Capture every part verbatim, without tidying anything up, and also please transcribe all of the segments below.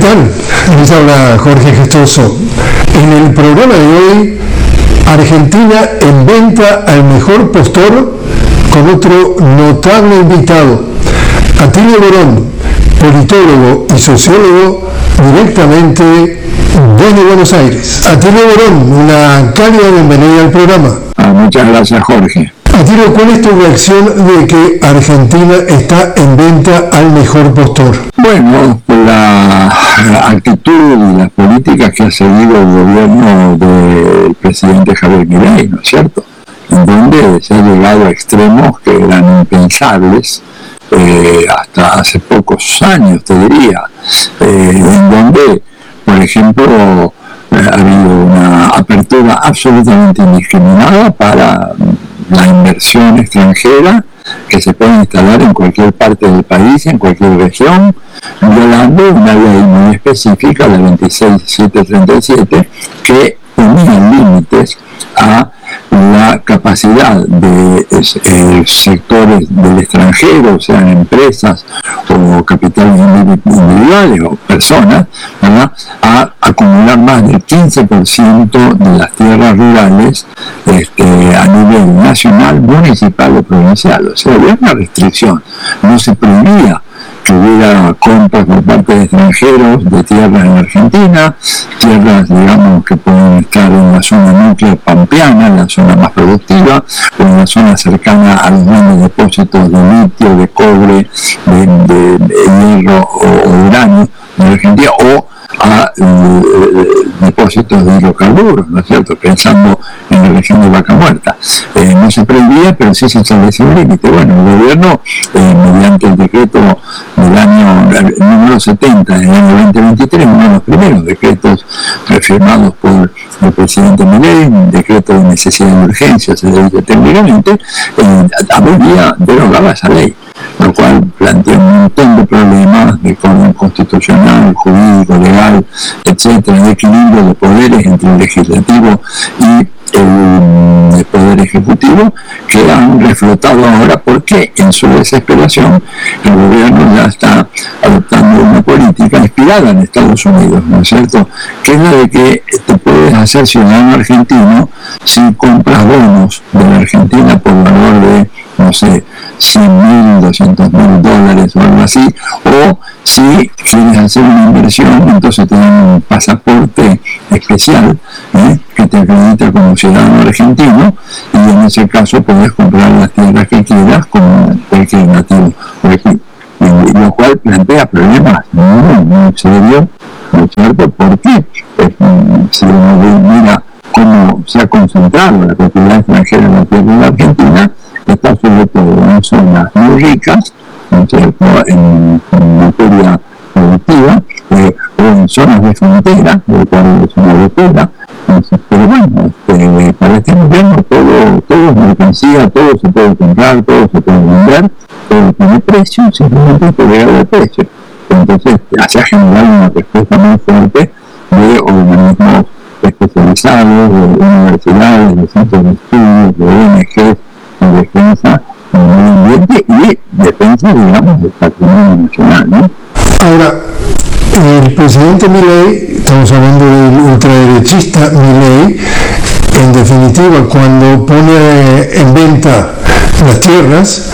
tal? Les habla Jorge Gestoso. En el programa de hoy, Argentina en venta al mejor postor, con otro notable invitado, Atilio Borón, politólogo y sociólogo, directamente desde Buenos Aires. Atilio Borón, una cálida bienvenida al programa. Ah, muchas gracias, Jorge. Atilio, ¿cuál es tu reacción de que Argentina está en venta al mejor postor? Bueno, la actitud y las políticas que ha seguido el gobierno del presidente Javier Milei, ¿no es cierto?, en donde se ha llegado a extremos que eran impensables eh, hasta hace pocos años, te diría, eh, en donde, por ejemplo, eh, ha habido una apertura absolutamente indiscriminada para la inversión extranjera que se puede instalar en cualquier parte del país, en cualquier región, violando una ley muy específica, la veintiséis mil setecientos treinta y siete, que ponía límites a la capacidad de eh, sectores del extranjero, sean empresas o capitales individuales o personas, ¿verdad?, a acumular más del quince por ciento de las tierras rurales este, a nivel nacional, municipal o provincial. O sea, había una restricción, no se prohibía que hubiera compras por parte de extranjeros de tierras en Argentina, tierras, digamos, que pueden estar en la zona núclea pampeana, en la zona más productiva, o en la zona cercana a los grandes depósitos de litio, de cobre, de, de, de hierro o, o de uranio de Argentina, o a eh, depósitos de hidrocarburos, ¿no es cierto?, pensando en la región de Vaca Muerta. Eh, no se prohibía, pero sí se estableció un límite. Bueno, el gobierno, eh, mediante el decreto del año número setenta del año veinte veintitrés, uno de los primeros decretos firmados por el presidente Milei, un decreto de necesidad de urgencia, se le dice técnicamente, eh, abolía, derogaba esa ley, lo cual plantea un montón de problemas de orden constitucional, jurídico, legal, etcétera, de equilibrio de poderes entre el legislativo y el, el poder ejecutivo, que han reflotado ahora porque en su desesperación el gobierno ya está adoptando una política inspirada en Estados Unidos, ¿no es cierto?, que es la de que te puedes hacer ciudadano argentino si compras bonos de la Argentina por valor de, no sé, cien mil, doscientos mil dólares o algo así, o si quieres hacer una inversión, entonces te dan un pasaporte especial ¿eh? que te acredita como ciudadano argentino, y en ese caso puedes comprar las tierras que quieras como cualquier nativo por aquí, y lo cual plantea problemas muy, muy serios, ¿no es cierto? Porque pues, si uno mira cómo se ha concentrado la propiedad extranjera en la tierra de la Argentina, está sobre todo en zonas muy ricas, ¿no es cierto?, en, en materia productiva, eh, o en zonas de frontera, de cual es una locura. Entonces, pero bueno, este, para este gobierno todo, todo es mercancía, todo se puede comprar, todo se puede vender, todo tiene precio, simplemente hay que llegar al precio. Entonces, se ha generado una respuesta muy fuerte de organismos especializados, de universidades, de centros de estudios, de O N Ges, en defensa del medio ambiente y defensa, digamos, del patrimonio nacional, ¿no? Ahora, el presidente Milei, estamos hablando del ultraderechista Milei, en definitiva, cuando pone en venta las tierras,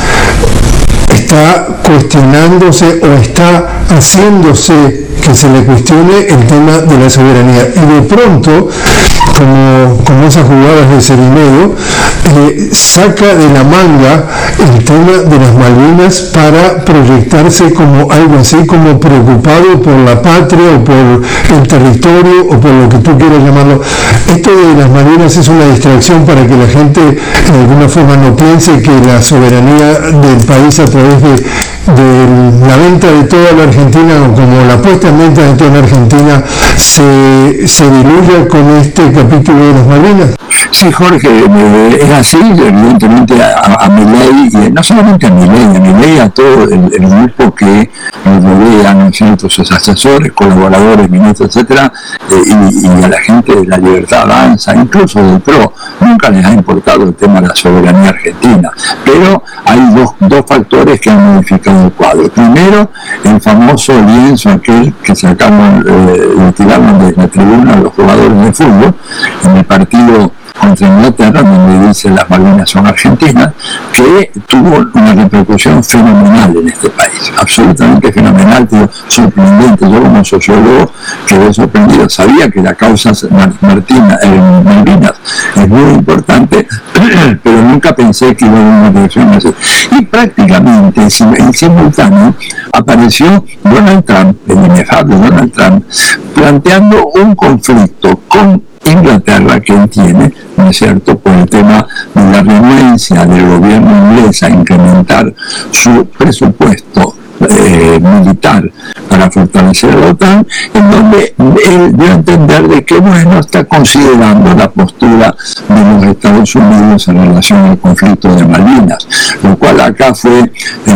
está cuestionándose o está haciéndose que se le cuestione el tema de la soberanía. Y de pronto, como, como esas jugadas de Cerimedo, eh, saca de la manga el tema de las Malvinas para proyectarse como algo así, como preocupado por la patria o por el territorio o por lo que tú quieras llamarlo. Esto de las Malvinas es una distracción para que la gente de alguna forma no piense que la soberanía del país a través de, de la venta de toda la Argentina, o como la puesta en venta de toda la Argentina, se, se diluya con este capítulo de las Malvinas. Sí, Jorge, eh, es así, evidentemente a, a Milei, y no solamente a Milei, a Milei, a todo el, el grupo que nos rodea, ¿no es cierto?, sus asesores, colaboradores, ministros, etcétera, eh, y, y a la gente de la Libertad Avanza, incluso del P R O, nunca les ha importado el tema de la soberanía argentina. Pero hay dos, dos factores que han modificado el cuadro. Primero, el famoso famoso lienzo aquel que sacaron, eh, tiraron de la tribuna a los jugadores de fútbol en el partido contra Inglaterra, donde dice las Malvinas son argentinas, que tuvo una repercusión fenomenal en este país, absolutamente fenomenal, tío, sorprendente. Yo como sociólogo quedé sorprendido, sabía que la causa Martina, eh, Malvinas es muy importante, pero nunca pensé que iba a haber una reacción así. Y prácticamente en simultáneo apareció Donald Trump, el inefable Donald Trump, planteando un conflicto con Inglaterra que él tiene, ¿no es cierto?, por el tema de la renuencia del gobierno inglés a incrementar su presupuesto eh, militar para fortalecer a la OTAN, en donde él dio a entender de que, bueno, está considerando la postura de los Estados Unidos en relación al conflicto de Malvinas, lo cual acá fue,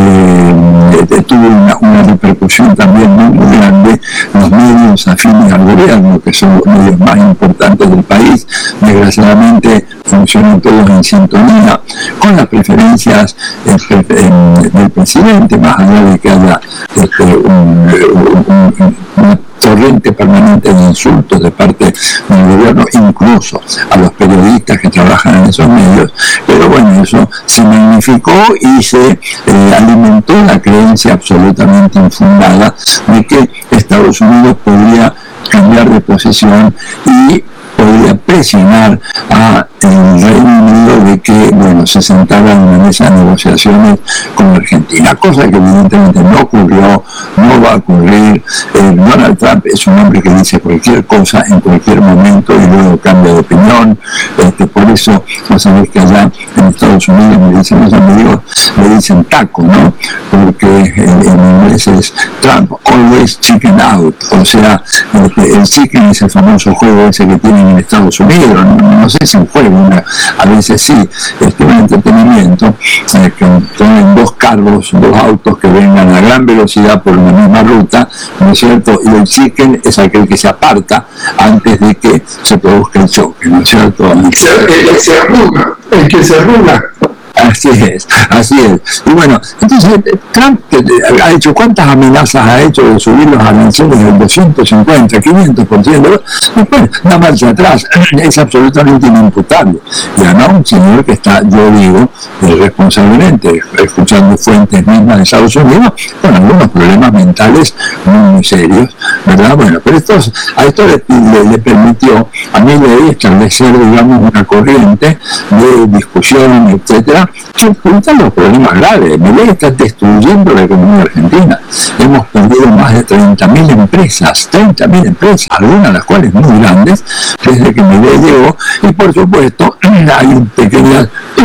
eh, tuvo una, una repercusión también muy, muy grande. Los medios afines al gobierno, que son los medios más importantes del país, desgraciadamente funcionan todos en sintonía con las preferencias eh, del presidente, más allá de que haya este, un, un, un, una torrente permanente de insultos de parte del gobierno, incluso a los periodistas que trabajan en esos medios. Pero bueno, eso se magnificó y se eh, alimentó la creencia absolutamente infundada de que Estados Unidos podría cambiar de posición y podría presionar a el Reino Unido de que, bueno, se sentara en una mesa de negociaciones con Argentina, cosa que evidentemente no ocurrió, no va a ocurrir. Eh, Donald Trump es un hombre que dice cualquier cosa en cualquier momento y luego cambia de opinión. Este, por eso, vos sabés que allá en Estados Unidos, me dicen los amigos, le dicen taco, ¿no? Porque en, en inglés es Trump always chicken out, o sea, este, el chicken es el famoso juego ese que tienen en Estados Unidos, no, no sé si un juego, una, a veces sí, este, un entretenimiento, eh, que ponen dos carros, dos autos que vengan a gran velocidad por la misma ruta, ¿no es cierto? Y el chicken es aquel que se aparta antes de que se produzca el choque, ¿no es cierto? El que se arruga, el que se arruga. Así es, así es. Y bueno, entonces Trump ha hecho, ¿cuántas amenazas ha hecho de subir los aranceles del doscientos cincuenta, quinientos por ciento? Después, da marcha atrás, es absolutamente inimputable. Y además un señor que está, yo digo, responsablemente, escuchando fuentes mismas de Estados Unidos, con algunos problemas mentales muy, muy serios, ¿verdad? Bueno, pero estos, a esto le, le, le permitió a Milei establecer, digamos, una corriente de discusión, etcétera, que ocultan los problemas graves. Milei está destruyendo la economía argentina. Hemos perdido más de treinta mil empresas, treinta mil empresas, algunas de las cuales muy grandes, desde que Milei llegó, y por supuesto hay pequeñas,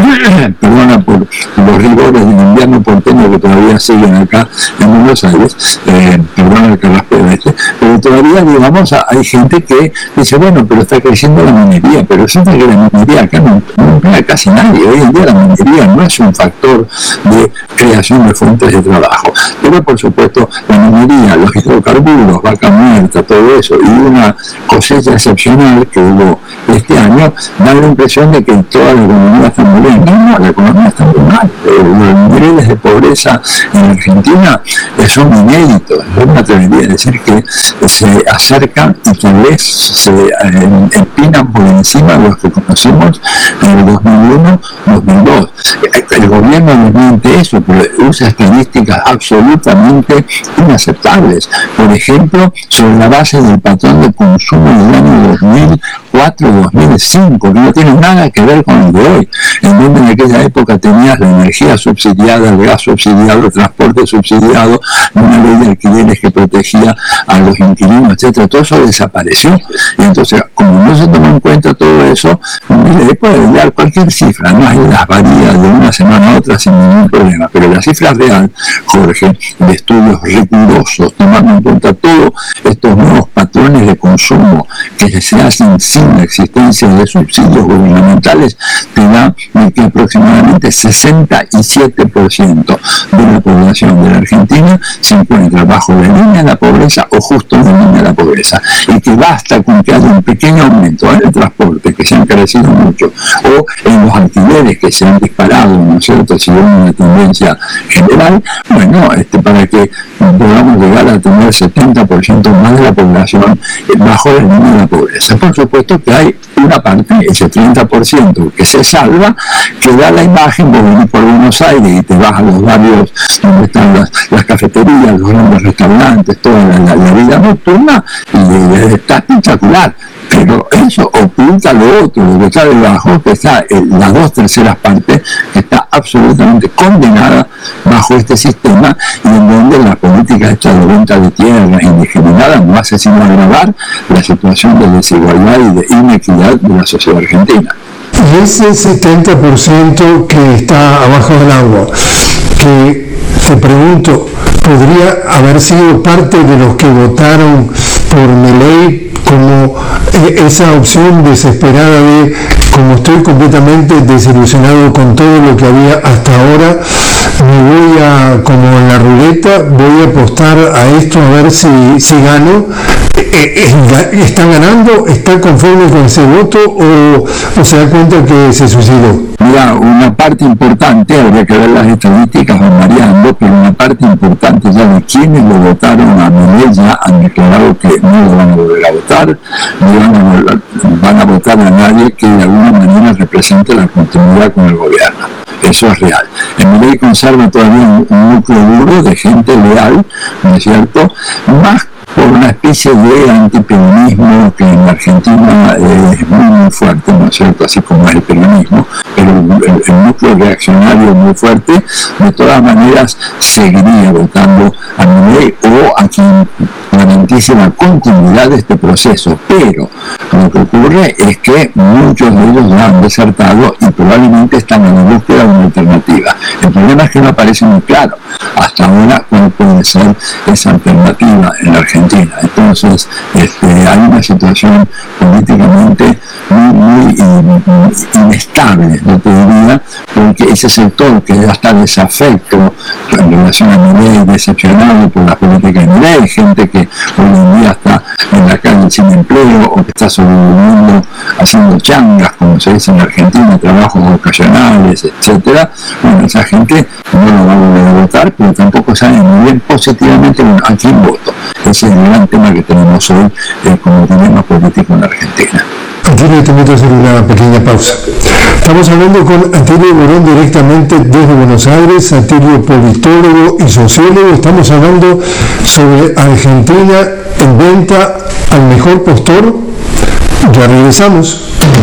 perdona por los rigores del invierno porteño que todavía siguen acá en Buenos Aires, eh, perdona el carraspeo este, pero todavía, digamos, hay gente que dice, bueno, pero está creciendo la minería, pero resulta que la minería acá no, no emplea casi nadie. Hoy en día la minería no es un factor de creación de fuentes de trabajo, pero por supuesto la minería, los hidrocarburos, vaca muerta, todo eso, y una cosecha excepcional que hubo este año, da la impresión de que toda la economía está muy bien. No, no, la economía está muy mal. Los niveles de pobreza en Argentina son inéditos. Yo me atrevería a decir que se acercan y tal vez se eh, empinan por encima de los que conocimos en el dos mil uno dos mil dos. El gobierno no miente eso, pero usa estadísticas absolutamente inaceptables. Por ejemplo, sobre la base del patrón de consumo del año dos mil cuatro dos mil cinco, que no tiene nada que ver con el de hoy, en donde en aquella época tenías la energía subsidiada, el gas subsidiado, el transporte subsidiado, una ley de alquileres que protegía a los inquilinos, etcétera. Todo eso desapareció. Y entonces, como no se tomó en cuenta todo eso, le puede dar cualquier cifra, no hay las varías de una semana a otra sin ningún problema, pero la cifra real, Jorge, de estudios rigurosos, tomando en cuenta todos estos nuevos patrones de consumo que se hacen sin la existencia de subsidios gubernamentales, te da que aproximadamente sesenta y siete por ciento de la población de la Argentina se encuentra bajo la línea de la pobreza o justo en la línea la pobreza, y que basta con que haya un pequeño aumento en el transporte, que se han crecido mucho, o en los alquileres que se han disparado, ¿no es cierto?, según una tendencia general, bueno, este, para que podamos llegar a tener setenta por ciento más de la población bajo el límite de la pobreza. Por supuesto que hay una parte, ese treinta por ciento que se salva, que da la imagen, vos venís por Buenos Aires y te vas a los barrios donde están las, las cafeterías, los grandes restaurantes, toda la, la, la vida nocturna, y eh, está espectacular. Pero eso oculta lo otro, lo que está debajo, que está eh, las dos terceras partes, que está absolutamente condenada bajo este sistema, y en donde la política esta de venta de tierras indiscriminada no hace sino agravar la situación de desigualdad y de inequidad de la sociedad argentina. Y ese setenta por ciento que está abajo del agua, que te pregunto, ¿podría haber sido parte de los que votaron por Milei como eh, esa opción desesperada de, como estoy completamente desilusionado con todo lo que había hasta ahora, me voy a, como en la ruleta, voy a apostar a esto a ver si, si gano? Eh, eh, ¿Está ganando? ¿Está conforme con ese voto o, o se da cuenta que se suicidó? Mira, una parte importante, habría que ver las estadísticas, van variando, pero una parte importante ya de quienes lo votaron a Milei ya han declarado que no lo van a volver a votar, ni van a, volver, van a votar a nadie que de alguna manera represente la continuidad con el gobierno. Eso es real. En Milei conserva todavía un, un núcleo duro de gente leal, ¿no es cierto?, más por una especie de antiperonismo que en Argentina eh, es muy, muy fuerte, ¿no es cierto?, así como es el peronismo, pero el, el núcleo reaccionario es muy fuerte. De todas maneras seguiría votando a Milei o a quien garantice la continuidad de este proceso, pero lo que ocurre es que muchos de ellos ya han desertado y probablemente están en la búsqueda de una alternativa. El problema es que no aparece muy claro hasta ahora cuál puede ser esa alternativa en la Argentina. Entonces este, hay una situación políticamente muy, muy inestable, yo te diría, porque ese sector que ya está desafecto en relación a Milei, decepcionado por la política de Milei, gente que hoy en día está en la calle sin empleo o que está sobreviviendo haciendo changas, como se dice en Argentina, trabajos ocasionales, etcétera. Bueno, esa gente no lo va a volver a votar, pero tampoco sabe muy bien positivamente a quién voto. Ese es el gran tema que tenemos hoy eh, como dilema político en la Argentina. Antonio, te meto a hacer una pequeña pausa. Estamos hablando con Atilio Borón directamente desde Buenos Aires, Atilio politólogo y sociólogo. Estamos hablando sobre Argentina en venta al mejor postor. Ya regresamos.